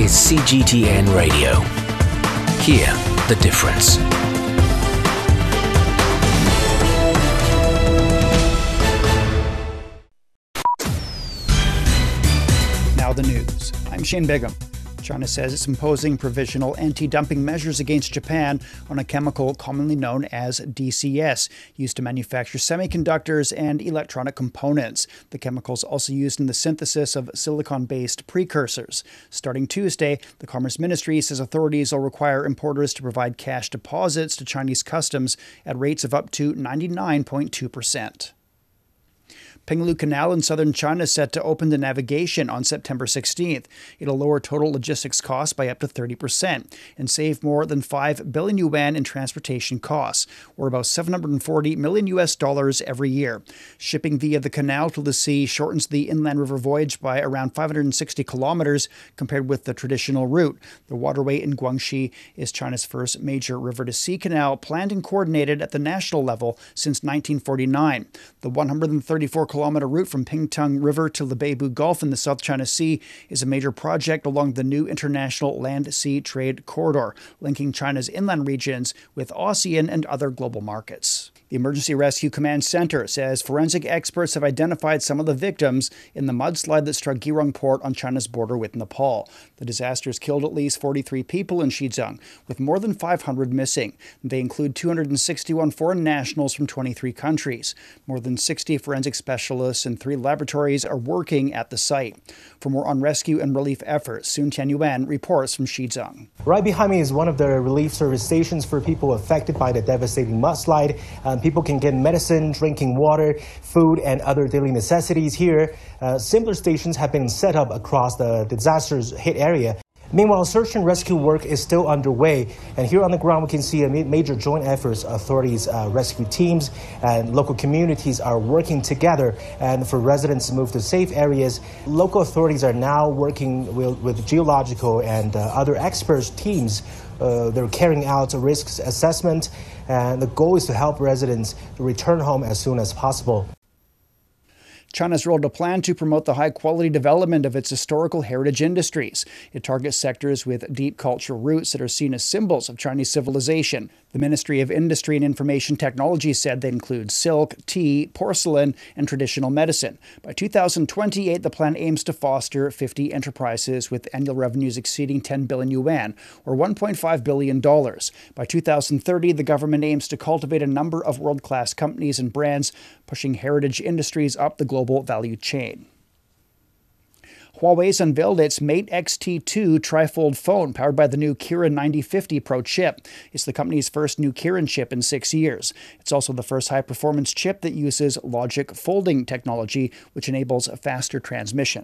is CGTN Radio. Hear the difference. Now the news. I'm Shane Bigham. China says it's imposing provisional anti-dumping measures against Japan on a chemical commonly known as DCS, used to manufacture semiconductors and electronic components. The chemical is also used in the synthesis of silicon-based precursors. Starting Tuesday, the Commerce Ministry says authorities will require importers to provide cash deposits to Chinese customs at rates of up to 99.2%. Pinglu Canal in southern China is set to open to navigation on September 16th. It'll lower total logistics costs by up to 30% and save more than 5 billion yuan in transportation costs, or about $740 million every year. Shipping via the canal to the sea shortens the inland river voyage by around 560 kilometers compared with the traditional route. The waterway in Guangxi is China's first major river-to-sea canal, planned and coordinated at the national level since 1949. The 134-kilometer route from Pingtung River to the Beibu Gulf in the South China Sea is a major project along the new international land-sea trade corridor, linking China's inland regions with ASEAN and other global markets. The Emergency Rescue Command Center says forensic experts have identified some of the victims in the mudslide that struck Girong Port on China's border with Nepal. The disaster has killed at least 43 people in Xizang, with more than 500 missing. They include 261 foreign nationals from 23 countries. More than 60 forensic specialists and 3 laboratories are working at the site. For more on rescue and relief efforts, Sun Tianyuan reports from Xizang. Right behind me is one of the relief service stations for people affected by the devastating mudslide. People can get medicine, drinking water, food, and other daily necessities here. Similar stations have been set up across the disaster's hit area. Meanwhile, search and rescue work is still underway, and here on the ground we can see a major joint efforts. Authorities, rescue teams, and local communities are working together, and for residents to move to safe areas. Local authorities are now working with geological and other experts teams. They're carrying out a risk assessment, and the goal is to help residents return home as soon as possible. China's rolled a plan to promote the high-quality development of its historical heritage industries. It targets sectors with deep cultural roots that are seen as symbols of Chinese civilization. The Ministry of Industry and Information Technology said they include silk, tea, porcelain, and traditional medicine. By 2028, the plan aims to foster 50 enterprises with annual revenues exceeding 10 billion yuan, or $1.5 billion. By 2030, the government aims to cultivate a number of world-class companies and brands, pushing heritage industries up the global value chain. Huawei's unveiled its Mate X-T2 trifold phone powered by the new Kirin 9050 Pro chip. It's the company's first new Kirin chip in 6 years. It's also the first high-performance chip that uses logic folding technology, which enables a faster transmission.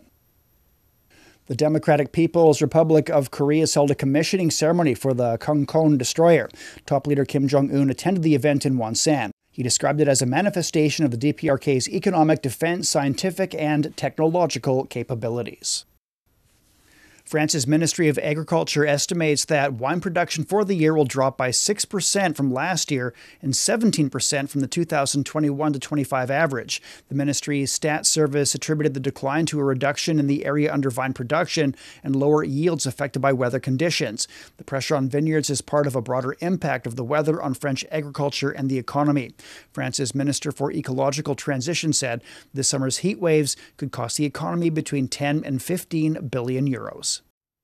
The Democratic People's Republic of Korea held a commissioning ceremony for the Kungkon destroyer. Top leader Kim Jong-un attended the event in Wonsan. He described it as a manifestation of the DPRK's economic, defense, scientific, and technological capabilities. France's Ministry of Agriculture estimates that wine production for the year will drop by 6% from last year and 17% from the 2021-25 average. The ministry's stats service attributed the decline to a reduction in the area under vine production and lower yields affected by weather conditions. The pressure on vineyards is part of a broader impact of the weather on French agriculture and the economy. France's Minister for Ecological Transition said this summer's heat waves could cost the economy between 10 and 15 billion euros.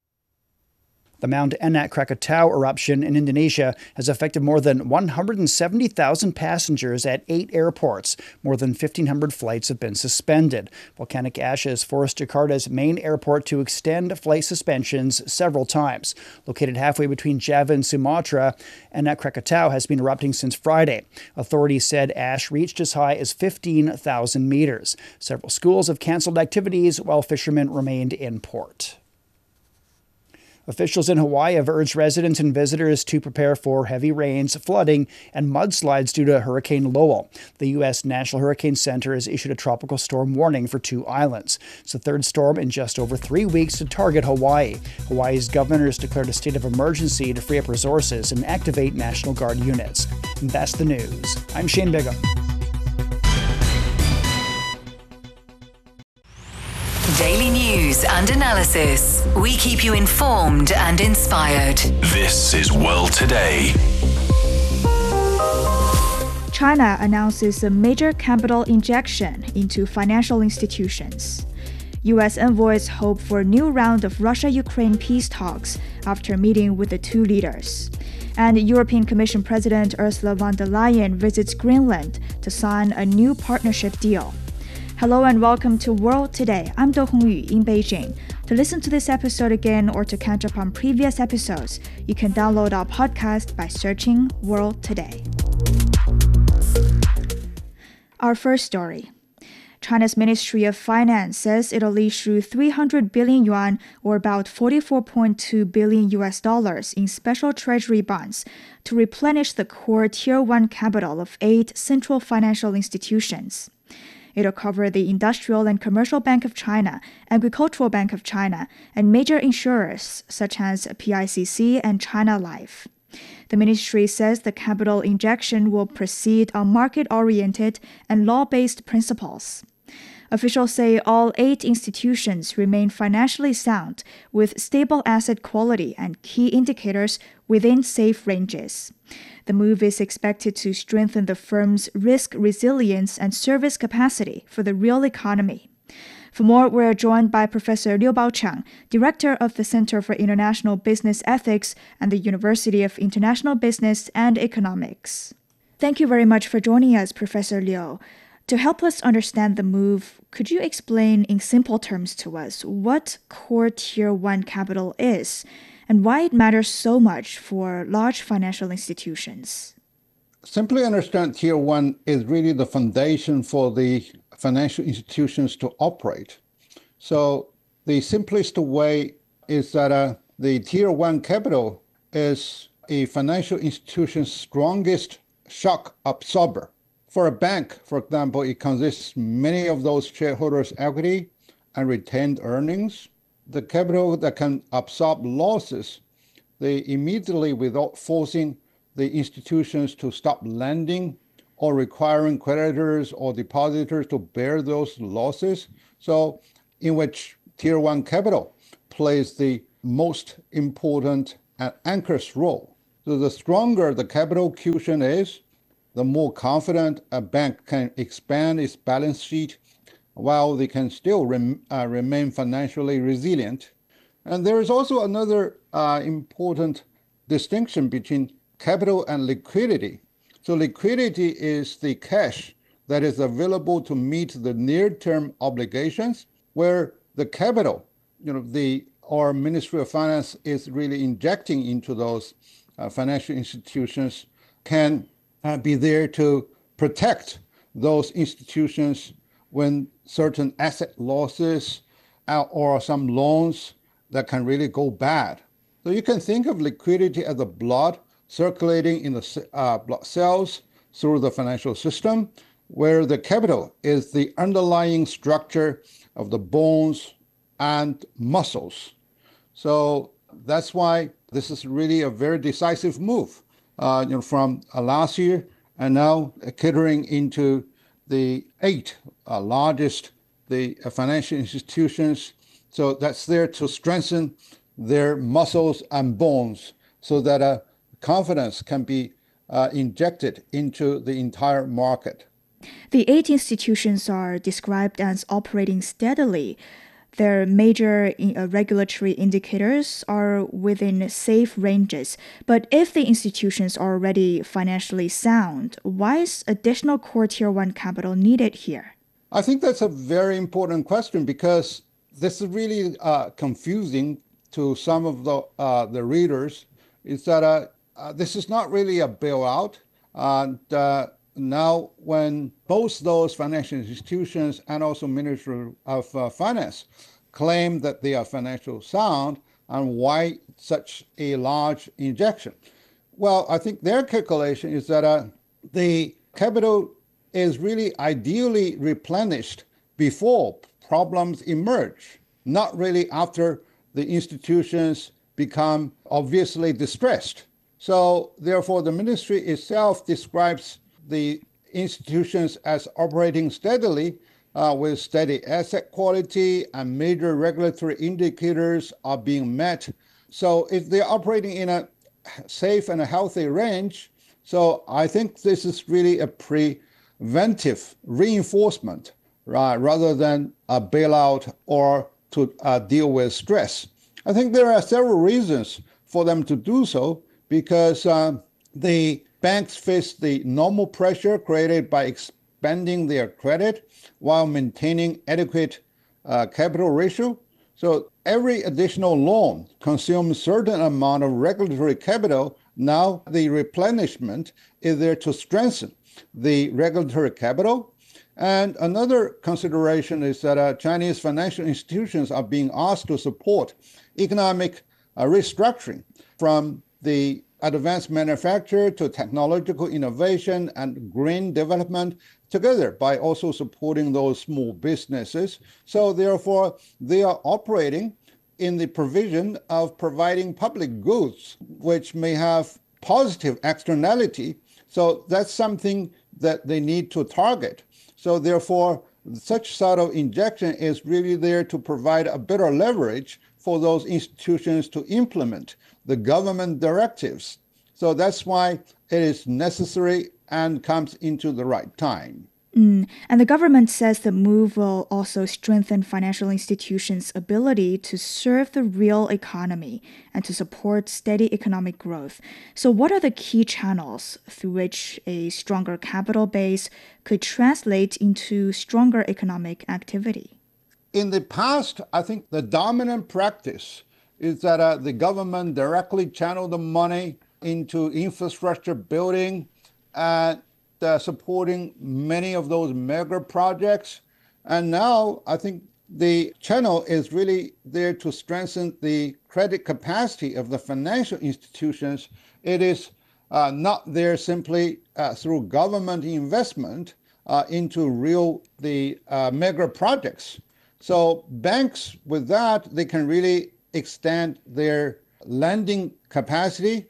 The Mount Anak Krakatau eruption in Indonesia has affected more than 170,000 passengers at 8 airports. More than 1,500 flights have been suspended. Volcanic ash has forced Jakarta's main airport to extend flight suspensions several times. Located halfway between Java and Sumatra, Anak Krakatau has been erupting since Friday. Authorities said ash reached as high as 15,000 meters. Several schools have canceled activities while fishermen remained in port. Officials in Hawaii have urged residents and visitors to prepare for heavy rains, flooding, and mudslides due to Hurricane Lowell. The U.S. National Hurricane Center has issued a tropical storm warning for 2 islands. It's the third storm in just over 3 weeks to target Hawaii. Hawaii's governor has declared a state of emergency to free up resources and activate National Guard units. And that's the news. I'm Shane Bigham. Daily news and analysis. We keep you informed and inspired. This is World Today. China announces a major capital injection into financial institutions. U.S. envoys hope for a new round of Russia-Ukraine peace talks after meeting with the two leaders. And European Commission President Ursula von der Leyen visits Greenland to sign a new partnership deal. Hello and welcome to World Today. I'm Do Hongyu in Beijing. To listen to this episode again or to catch up on previous episodes, you can download our podcast by searching World Today. Our first story. China's Ministry of Finance says it'll issue 300 billion yuan, or about $44.2 billion in special treasury bonds to replenish the core Tier 1 capital of 8 central financial institutions. It'll cover the Industrial and Commercial Bank of China, Agricultural Bank of China, and major insurers such as PICC and China Life. The ministry says the capital injection will proceed on market-oriented and law-based principles. Officials say all 8 institutions remain financially sound, with stable asset quality and key indicators within safe ranges. The move is expected to strengthen the firm's risk resilience and service capacity for the real economy. For more, we're joined by Professor Liu Baoqiang, Director of the Center for International Business Ethics and the University of International Business and Economics. Thank you very much for joining us, Professor Liu. To help us understand the move, could you explain in simple terms to us what core Tier 1 capital is and why it matters so much for large financial institutions? Simply understand, Tier 1 is really the foundation for the financial institutions to operate. So the simplest way is that the Tier 1 capital is a financial institution's strongest shock absorber. For a bank, for example, it consists many of those shareholders' equity and retained earnings. The capital that can absorb losses, they immediately, without forcing the institutions to stop lending or requiring creditors or depositors to bear those losses. So in which Tier 1 capital plays the most important and anchors role. So the stronger the capital cushion is, the more confident a bank can expand its balance sheet while they can still remain financially resilient. And there is also another important distinction between capital and liquidity. So liquidity is the cash that is available to meet the near-term obligations, where the capital, our Ministry of Finance is really injecting into those financial institutions, can be there to protect those institutions when certain asset losses or some loans that can really go bad. So you can think of liquidity as the blood circulating in the blood cells through the financial system, where the capital is the underlying structure of the bones and muscles. So that's why this is really a very decisive move. From last year and now catering into the 8 largest financial institutions. So that's there to strengthen their muscles and bones so that confidence can be injected into the entire market. The 8 institutions are described as operating steadily. Their major regulatory indicators are within safe ranges. But if the institutions are already financially sound, why is additional core Tier 1 capital needed here? I think that's a very important question because this is really confusing to some of the readers. Is that this is not really a bailout. And now when both those financial institutions and also Ministry of Finance claim that they are financially sound, and why such a large injection? Well, I think their calculation is that the capital is really ideally replenished before problems emerge, not really after the institutions become obviously distressed. So therefore, the ministry itself describes the institutions as operating steadily with steady asset quality and major regulatory indicators are being met. So if they're operating in a safe and a healthy range, so I think this is really a preventive reinforcement, right, rather than a bailout or to deal with stress. I think there are several reasons for them to do so, because the banks face the normal pressure created by expanding their credit while maintaining adequate capital ratio. So every additional loan consumes a certain amount of regulatory capital. Now the replenishment is there to strengthen the regulatory capital. And another consideration is that Chinese financial institutions are being asked to support economic restructuring, from the advanced manufacture to technological innovation and green development together, by also supporting those small businesses. So therefore, they are operating in the provision of providing public goods, which may have positive externality. So that's something that they need to target. So therefore, such sort of injection is really there to provide a better leverage for those institutions to implement the government directives. So that's why it is necessary and comes into the right time. And the government says the move will also strengthen financial institutions' ability to serve the real economy and to support steady economic growth. So what are the key channels through which a stronger capital base could translate into stronger economic activity? In the past, I think the dominant practice is that the government directly channeled the money into infrastructure building and supporting many of those mega projects. And now I think the channel is really there to strengthen the credit capacity of the financial institutions. It is not there simply through government investment into the mega projects. So banks with that, they can really extend their lending capacity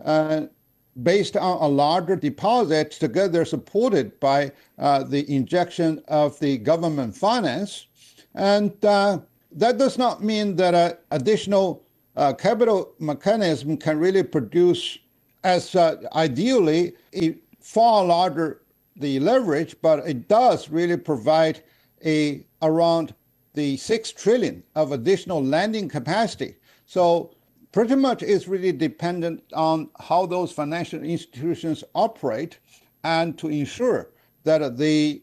based on a larger deposit, together supported by the injection of the government finance. And that does not mean that additional capital mechanism can really produce, as ideally, a far larger the leverage, but it does really provide around the 6 trillion of additional lending capacity. So pretty much it's really dependent on how those financial institutions operate, and to ensure that they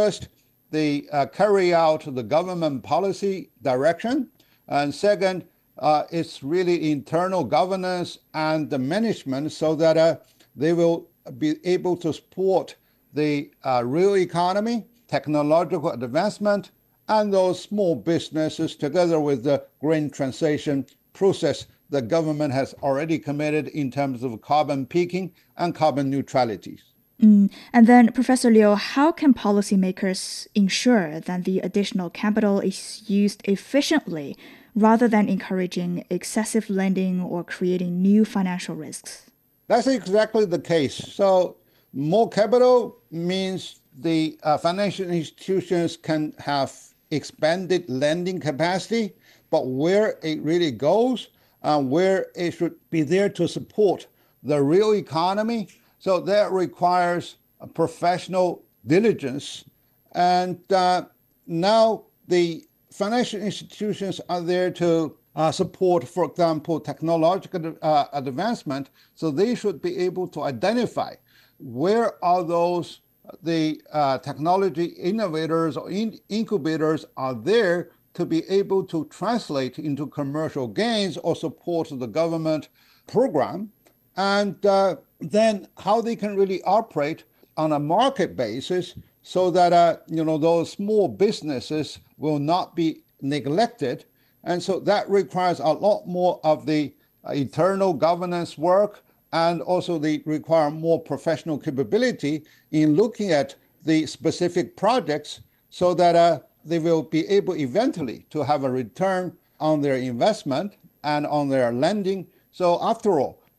carry out the government policy direction, and second, it's really internal governance and the management, so that they will be able to support the real economy, technological advancement, and those small businesses, together with the green transition process the government has already committed in terms of carbon peaking and carbon neutrality. And then, Professor Liu, how can policymakers ensure that the additional capital is used efficiently rather than encouraging excessive lending or creating new financial risks? That's exactly the case. So more capital means the financial institutions can have expanded lending capacity, but where it really goes, where it should be there to support the real economy. So that requires a professional diligence. And now the financial institutions are there to support, for example, technological advancement. So they should be able to identify where are those the technology innovators or incubators are there to be able to translate into commercial gains or support the government program, and then how they can really operate on a market basis so that those small businesses will not be neglected. And so that requires a lot more of the internal governance work, and also they require more professional capability in looking at the specific projects so that they will be able eventually to have a return on their investment and on their lending. So after all,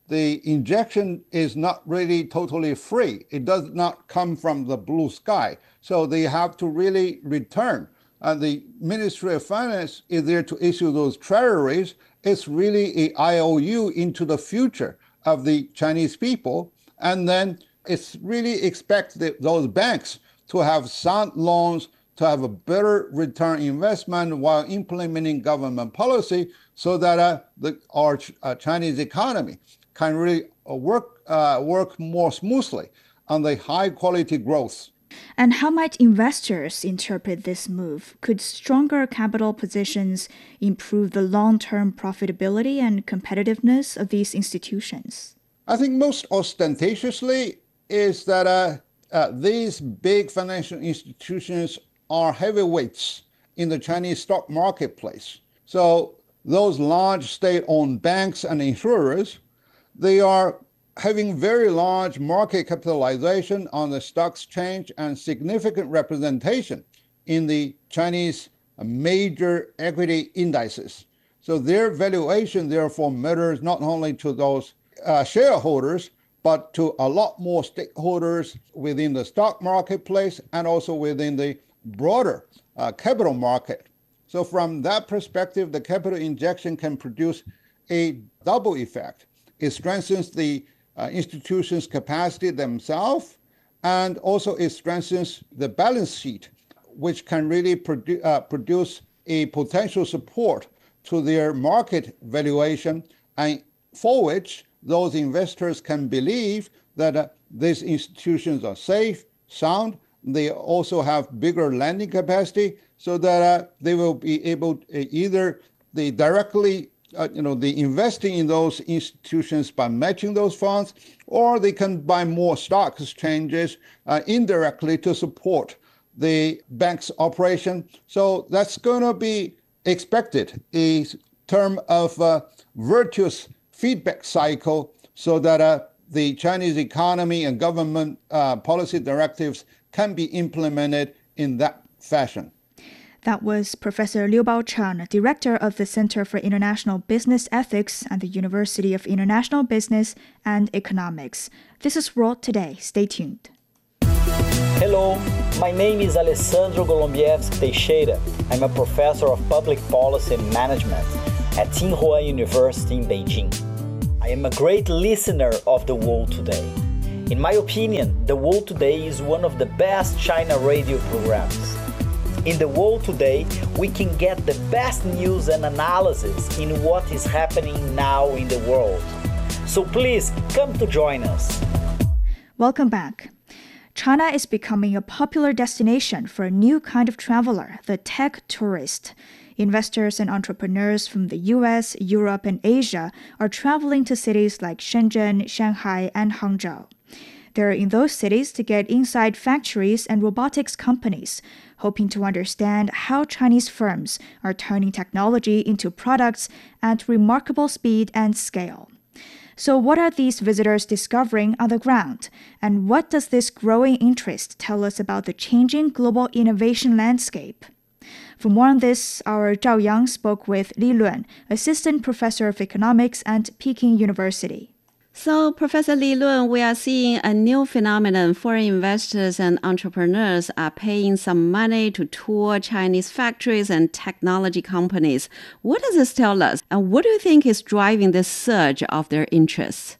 the injection is not really totally free. It does not come from the blue sky. So they have to really return. And the Ministry of Finance is there to issue those treasuries. It's really an IOU into the future of the Chinese people. And then it's really expect those banks to have sound loans, to have a better return investment while implementing government policy so that our Chinese economy can really work more smoothly on the high quality growth. And how might investors interpret this move? Could stronger capital positions improve the long-term profitability and competitiveness of these institutions? I think most ostentatiously is that these big financial institutions are heavyweights in the Chinese stock marketplace. So those large state-owned banks and insurers, they are having very large market capitalization on the stock exchange and significant representation in the Chinese major equity indices. So their valuation therefore matters not only to those shareholders, but to a lot more stakeholders within the stock marketplace and also within the broader capital market. So from that perspective, the capital injection can produce a double effect. It strengthens the institutions' capacity themselves, and also it strengthens the balance sheet, which can really produce a potential support to their market valuation, and for which those investors can believe that these institutions are safe, sound. They also have bigger lending capacity, so that they will be able to either they directly the investing in those institutions by matching those funds, or they can buy more stock exchanges indirectly to support the bank's operation. So that's going to be expected, a term of virtuous feedback cycle, so that the Chinese economy and government policy directives can be implemented in that fashion. That was Professor Liu Baocheng, Director of the Center for International Business Ethics at the University of International Business and Economics. This is World Today. Stay tuned. Hello, my name is Alessandro Golombieski Teixeira. I'm a professor of public policy and management at Tsinghua University in Beijing. I am a great listener of The World Today. In my opinion, The World Today is one of the best China radio programs. In The World Today, we can get the best news and analysis in what is happening now in the world. So please come to join us. Welcome back. China is becoming a popular destination for a new kind of traveler, the tech tourist. Investors and entrepreneurs from the US, Europe, and Asia are traveling to cities like Shenzhen, Shanghai, and Hangzhou. They're in those cities to get inside factories and robotics companies, hoping to understand how Chinese firms are turning technology into products at remarkable speed and scale. So what are these visitors discovering on the ground? And what does this growing interest tell us about the changing global innovation landscape? For more on this, our Zhao Yang spoke with Li Lun, Assistant Professor of Economics at Peking University. So, Professor Li Lun, we are seeing a new phenomenon. Foreign investors and entrepreneurs are paying some money to tour Chinese factories and technology companies. What does this tell us? And what do you think is driving this surge of their interest?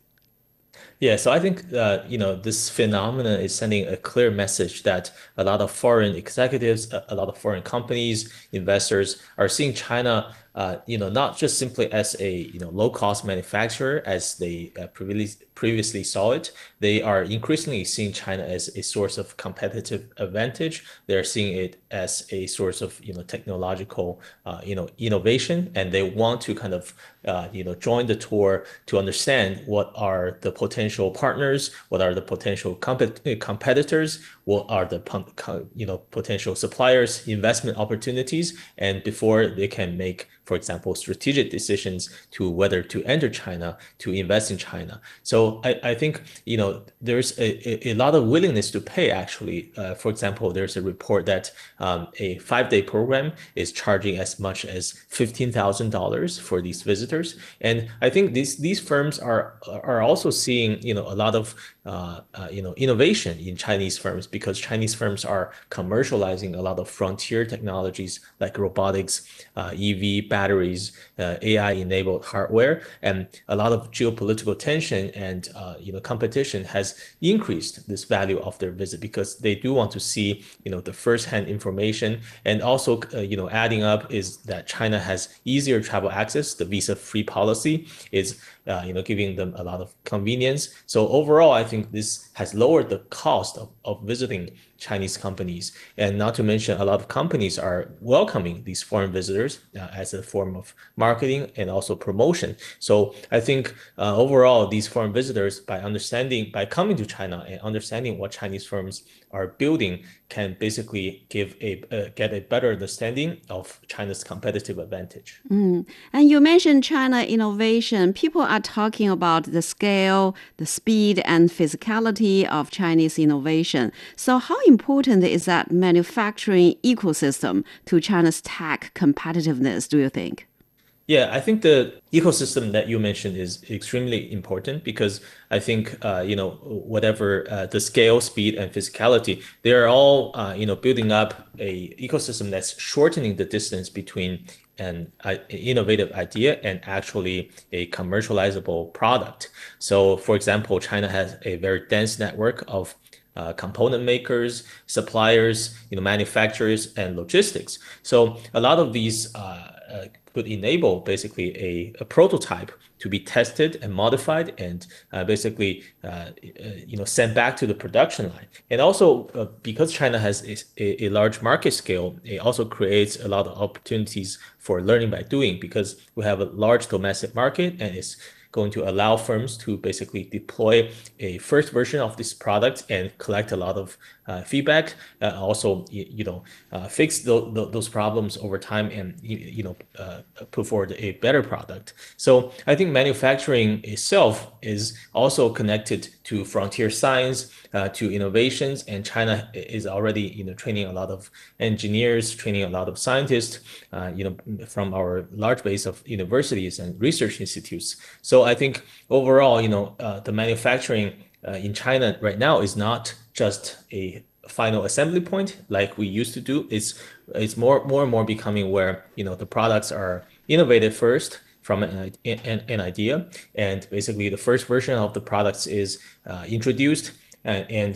Yeah, so I think this phenomenon is sending a clear message that a lot of foreign executives, a lot of foreign companies, investors are seeing China not just simply as a low-cost manufacturer as they previously saw it. They are increasingly seeing China as a source of competitive advantage. They're seeing it as a source of technological innovation, and they want to kind of join the tour to understand what are the potential partners, what are the potential competitors, what are the potential suppliers, investment opportunities, and before they can make for example, strategic decisions to whether to enter China, to invest in China. So I think, there's a lot of willingness to pay, actually. For example, there's a report that a 5-day program is charging as much as $15,000 for these visitors. And I think these firms are also seeing, a lot of innovation in Chinese firms, because Chinese firms are commercializing a lot of frontier technologies like robotics, EV batteries, AI-enabled hardware, and a lot of geopolitical tension and competition has increased this value of their visit, because they do want to see the first-hand information. And also adding up is that China has easier travel access. The visa-free policy is giving them a lot of convenience. So overall, I think this has lowered the cost of visiting Chinese companies. And not to mention, a lot of companies are welcoming these foreign visitors as a form of marketing and also promotion. So I think overall, these foreign visitors, by coming to China and understanding what Chinese firms are building, can basically get a better understanding of China's competitive advantage. And you mentioned China innovation. People are talking about the scale, the speed, and physicality of Chinese innovation. So how important is that manufacturing ecosystem to China's tech competitiveness, do you think? Yeah, I think the ecosystem that you mentioned is extremely important, because I think, whatever the scale, speed, and physicality, they are all, building up a ecosystem that's shortening the distance between an innovative idea and actually a commercializable product. So, for example, China has a very dense network of component makers, suppliers, manufacturers, and logistics. So a lot of these could enable basically a prototype to be tested and modified and basically sent back to the production line. And also because China has a large market scale, it also creates a lot of opportunities for learning by doing, because we have a large domestic market, and it's going to allow firms to basically deploy a first version of this product and collect a lot of feedback, also fix those problems over time, and put forward a better product. So I think manufacturing itself is also connected to frontier science, to innovations, and China is already training a lot of engineers, training a lot of scientists, from our large base of universities and research institutes. So I think overall, the manufacturing in China right now is not just a final assembly point like we used to do. It's more and more becoming where the products are innovated first from an idea, and basically the first version of the products is introduced, and